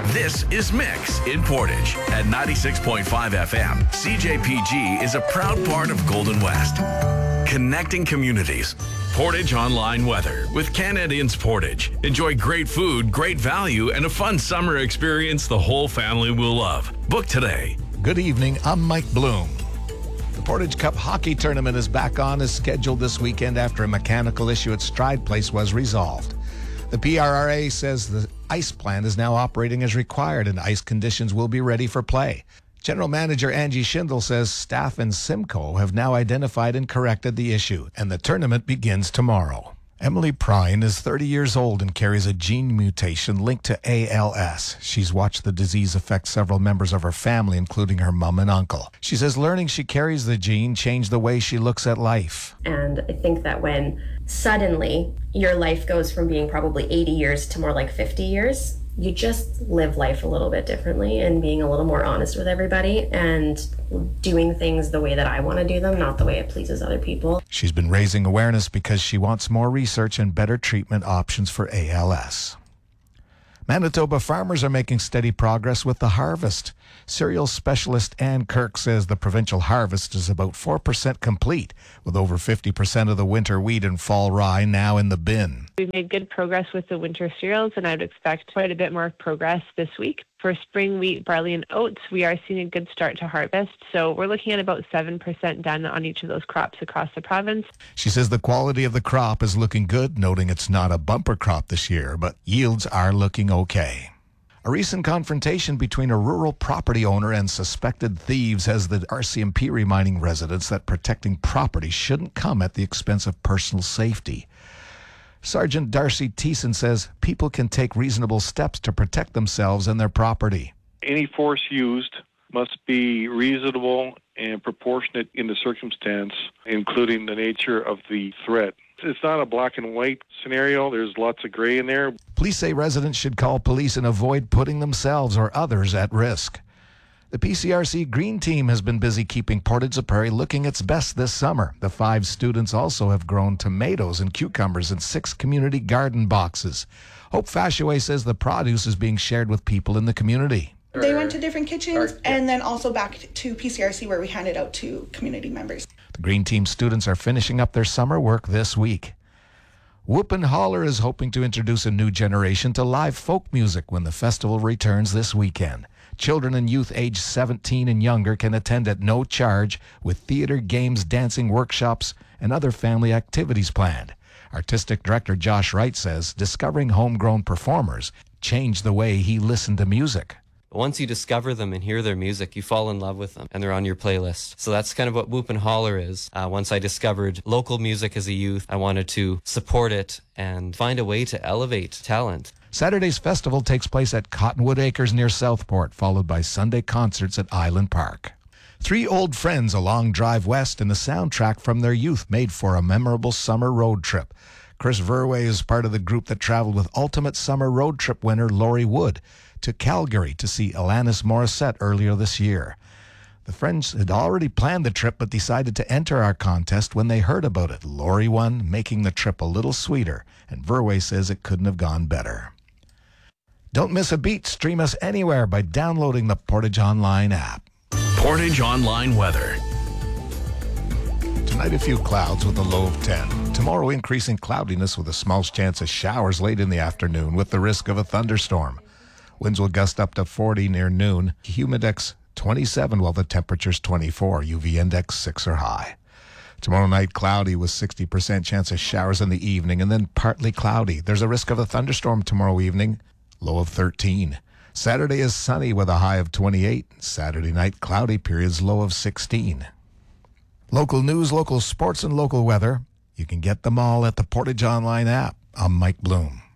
This is Mix in Portage at 96.5 FM. CJPG is a proud part of Golden West. Connecting communities. Portage Online Weather with Canadians Portage. Enjoy great food, great value, and a fun summer experience the whole family will love. Book today. Good evening, I'm Mike Bloom. The Portage Cup Hockey Tournament is back on as scheduled this weekend after a mechanical issue at Stride Place was resolved. The PRRA says the ice plant is now operating as required and ice conditions will be ready for play. General Manager Angie Schindel says staff in Simcoe have now identified and corrected the issue, and the tournament begins tomorrow. Emily Prine is 30 years old and carries a gene mutation linked to ALS. She's watched the disease affect several members of her family, including her mom and uncle. She says learning she carries the gene changed the way she looks at life. And I think that when suddenly your life goes from being probably 80 years to more like 50 years, you just live life a little bit differently and being a little more honest with everybody and doing things the way that I want to do them, not the way it pleases other people. She's been raising awareness because she wants more research and better treatment options for ALS. Manitoba farmers are making steady progress with the harvest. Cereal specialist Ann Kirk says the provincial harvest is about 4% complete, with over 50% of the winter wheat and fall rye now in the bin. We've made good progress with the winter cereals, and I would expect quite a bit more progress this week. For spring wheat, barley, and oats, we are seeing a good start to harvest, so we're looking at about 7% done on each of those crops across the province. She says the quality of the crop is looking good, noting it's not a bumper crop this year, but yields are looking okay. A recent confrontation between a rural property owner and suspected thieves has the RCMP reminding residents that protecting property shouldn't come at the expense of personal safety. Sergeant Darcy Thiessen says people can take reasonable steps to protect themselves and their property. Any force used must be reasonable and proportionate in the circumstance, including the nature of the threat. It's not a black and white scenario. There's lots of gray in there. Police say residents should call police and avoid putting themselves or others at risk. The PCRC Green Team has been busy keeping Portage la Prairie looking its best this summer. The 5 students also have grown tomatoes and cucumbers in 6 community garden boxes. Hope Fashaway says the produce is being shared with people in the community. They went to different kitchens and then also back to PCRC where we handed out to community members. The Green Team students are finishing up their summer work this week. Whoop and Holler is hoping to introduce a new generation to live folk music when the festival returns this weekend. Children and youth aged 17 and younger can attend at no charge with theater, games, dancing workshops, and other family activities planned. Artistic director Josh Wright says discovering homegrown performers changed the way he listened to music. Once you discover them and hear their music, you fall in love with them, and they're on your playlist. So that's kind of what Whoop and Holler is. Once I discovered local music as a youth, I wanted to support it and find a way to elevate talent. Saturday's festival takes place at Cottonwood Acres near Southport, followed by Sunday concerts at Island Park. 3 old friends, a long drive west, and a soundtrack from their youth made for a memorable summer road trip. Chris Verway is part of the group that traveled with Ultimate Summer Road Trip winner Laurie Wood to Calgary to see Alanis Morissette earlier this year. The friends had already planned the trip but decided to enter our contest when they heard about it. Laurie won, making the trip a little sweeter, and Verway says it couldn't have gone better. Don't miss a beat. Stream us anywhere by downloading the Portage Online app. Portage Online Weather. Tonight, a few clouds with a low of 10. Tomorrow, increasing cloudiness with a small chance of showers late in the afternoon with the risk of a thunderstorm. Winds will gust up to 40 near noon. Humidex 27 while the temperature's 24. UV index 6 or high. Tomorrow night, cloudy with 60% chance of showers in the evening and then partly cloudy. There's a risk of a thunderstorm tomorrow evening. Low of 13. Saturday is sunny with a high of 28. Saturday night, cloudy periods, low of 16. Local news, local sports, and local weather. You can get them all at the Portage Online app. I'm Mike Bloom.